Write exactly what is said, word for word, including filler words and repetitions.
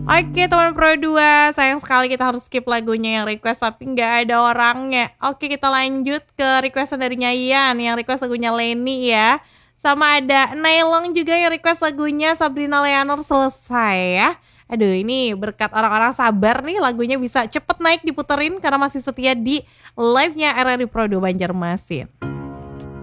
Oke teman Pro dua, sayang sekali kita harus skip lagunya yang request tapi nggak ada orangnya. Oke kita lanjut ke requestan dari Nyayan yang request lagunya Leni ya. Sama ada Nailong juga yang request lagunya Sabrina Leonor Selesai ya. Aduh ini berkat orang-orang sabar nih lagunya bisa cepet naik diputerin karena masih setia di live-nya R R I Pro dua Banjarmasin.